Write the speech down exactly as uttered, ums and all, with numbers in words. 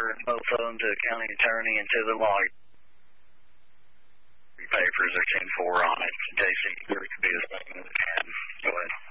letter, both of them to the county attorney and to the lawyer. Papers are ten four on it. J C, there could be a statement. Go ahead.